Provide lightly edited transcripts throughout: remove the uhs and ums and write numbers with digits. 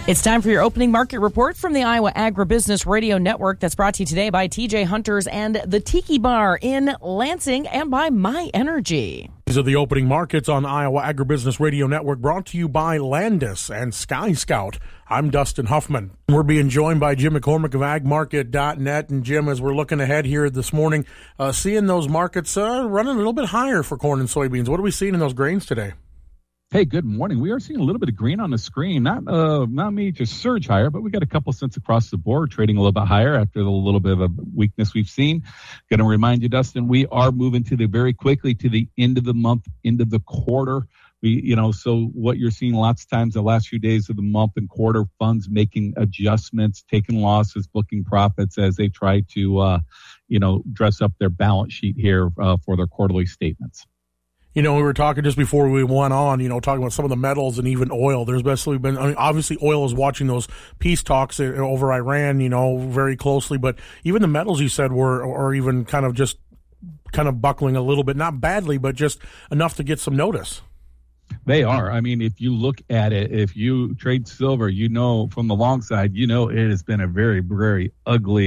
It's time for your opening market report from the Iowa Agribusiness Radio Network that's brought to you today by TJ Hunters and the Tiki Bar in Lansing and by My Energy. These are the opening markets on the Iowa Agribusiness Radio Network, brought to you by Landis and Sky Scout. I'm Dustin Huffman. We're being joined by Jim McCormick of agmarket.net. And Jim, as we're looking ahead here this morning, seeing those markets running a little bit higher for corn and soybeans. What are we seeing in those grains today? Hey, good morning. We are seeing a little bit of green on the screen. Not me to surge higher, but we got a couple cents across the board, trading a little bit higher after the little bit of a weakness we've seen. Going to remind you, Dustin, we are moving very quickly to the end of the month, end of the quarter. So what you're seeing lots of times the last few days of the month and quarter, funds making adjustments, taking losses, booking profits as they try to, dress up their balance sheet here for their quarterly statements. We were talking just before we went on, talking about some of the metals and even oil. There's basically been, obviously oil is watching those peace talks over Iran, very closely. But even the metals you said are even kind of buckling a little bit, not badly, but just enough to get some notice. They are. I mean, if you look at it, if you trade silver, from the long side, it has been a very, very ugly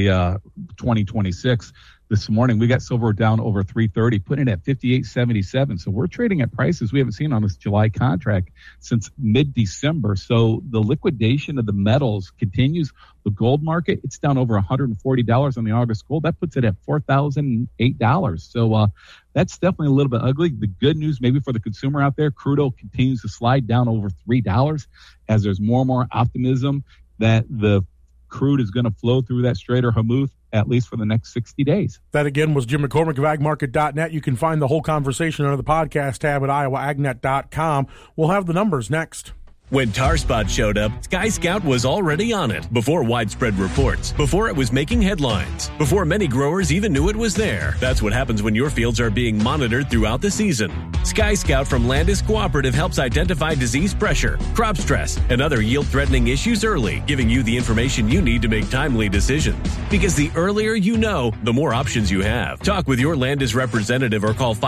2026. This morning, we got silver down over 330, putting it at 58.77. So we're trading at prices we haven't seen on this July contract since mid-December. So the liquidation of the metals continues. The gold market, it's down over $140 on the August gold. That puts it at $4,008. So that's definitely a little bit ugly. The good news maybe for the consumer out there, crude oil continues to slide down over $3 as there's more and more optimism that the crude is going to flow through that Strait of Hormuz at least for the next 60 days. That again was Jim McCormick of agmarket.net. You can find the whole conversation under the podcast tab at iowaagnet.com. We'll have the numbers next. When TarSpot showed up, Sky Scout was already on it before widespread reports, before it was making headlines, before many growers even knew it was there. That's what happens when your fields are being monitored throughout the season. Sky Scout from Landis Cooperative helps identify disease pressure, crop stress, and other yield-threatening issues early, giving you the information you need to make timely decisions. Because the earlier you know, the more options you have. Talk with your Landis representative or call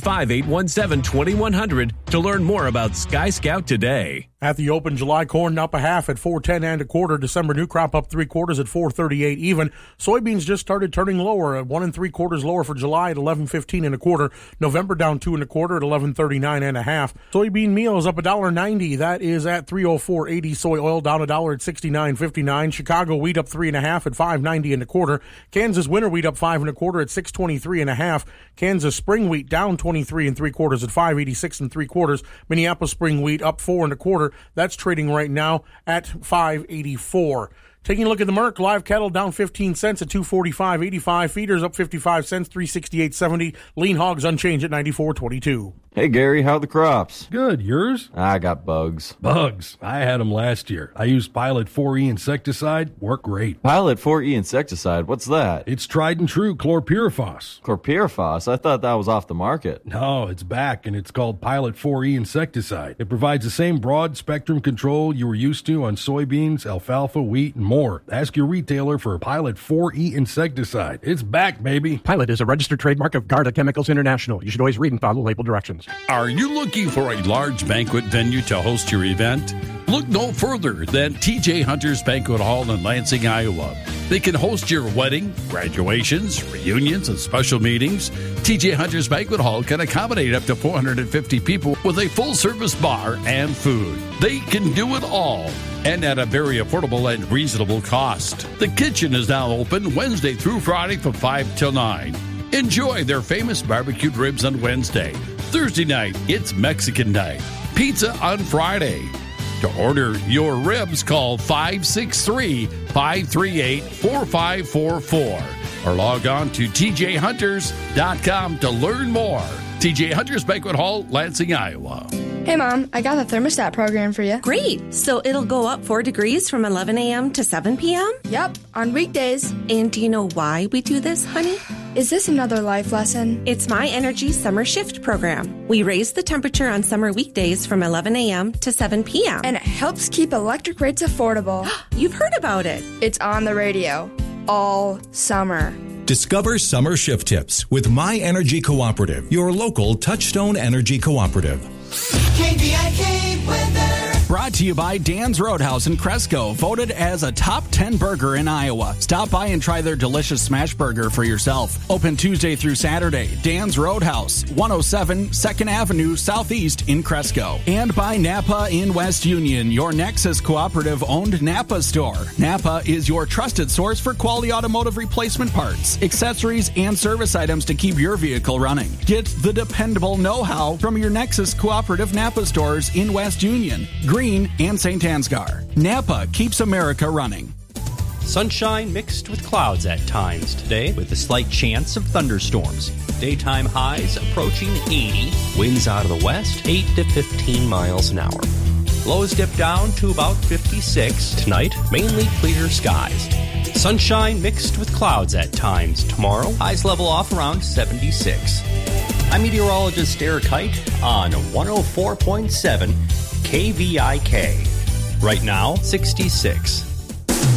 515-817-2100 to learn more about Sky Scout today. At the open, July corn up a half at 4.10 and a quarter. December new crop up 3/4 at 4.38 even. Soybeans just started turning lower at 1 3/4 lower for July at 11.15 and a quarter. November down 2 1/4 at 11.39 and a half. Soybean meal is up $1.90. That is at 304.80. Soy oil down $1 at 69.59. Chicago wheat up 3 1/2 at 5.90 and a quarter. Kansas winter wheat up 5 1/4 at 6.23 and a half. Kansas spring wheat down 23 3/4 at 5.86 3/4. Minneapolis spring wheat up 4 1/4. That's trading right now at 5.84. Taking a look at the Merck, live cattle down 15 cents at 245.85. Feeders up 55 cents, 368.70. Lean hogs unchanged at 94.22. Hey, Gary, how are the crops? Good. Yours? I got bugs. Bugs? I had them last year. I used Pilot 4E insecticide. Worked great. Pilot 4E insecticide? What's that? It's tried and true chlorpyrifos. Chlorpyrifos? I thought that was off the market. No, it's back, and it's called Pilot 4E insecticide. It provides the same broad-spectrum control you were used to on soybeans, alfalfa, wheat, and more. Ask your retailer for Pilot 4E insecticide. It's back, baby. Pilot is a registered trademark of Garda Chemicals International. You should always read and follow label directions. Are you looking for a large banquet venue to host your event? Look no further than TJ Hunters Banquet Hall in Lansing, Iowa. They can host your wedding, graduations, reunions, and special meetings. TJ Hunters Banquet Hall can accommodate up to 450 people with a full-service bar and food. They can do it all, and at a very affordable and reasonable cost. The kitchen is now open Wednesday through Friday from 5 till 9. Enjoy their famous barbecued ribs on Wednesday. Thursday night, it's Mexican night. Pizza on Friday. To order your ribs, call 563-538-4544 or log on to tjhunters.com to learn more. TJ Hunters Banquet Hall, Lansing, Iowa. Hey, Mom, I got the thermostat program for you. Great. So it'll go up 4 degrees from 11 a.m. to 7 p.m.? Yep, on weekdays. And do you know why we do this, honey? Is this another life lesson? It's My Energy Summer Shift Program. We raise the temperature on summer weekdays from 11 a.m. to 7 p.m. And it helps keep electric rates affordable. You've heard about it. It's on the radio all summer. Discover summer shift tips with My Energy Cooperative, your local Touchstone Energy Cooperative. KVIK weather. brought to you by Dan's Roadhouse in Cresco, voted as a top 10 burger in Iowa. Stop by and try their delicious smash burger for yourself. Open Tuesday through Saturday. Dan's Roadhouse, 107 2nd Avenue Southeast in Cresco. And by Napa in West Union, your Nexus Cooperative-owned Napa store. Napa is your trusted source for quality automotive replacement parts, accessories, and service items to keep your vehicle running. Get the dependable know-how from your Nexus Cooperative Napa stores in West Union, Green, and St. Ansgar. Napa keeps America running. Sunshine mixed with clouds at times today, with a slight chance of thunderstorms. Daytime highs approaching 80. Winds out of the west, 8 to 15 miles an hour. Lows dip down to about 56. Tonight, mainly clear skies. Sunshine mixed with clouds at times tomorrow. Highs level off around 76. I'm meteorologist Eric Height on 104.7 KVIK. Right now, 66.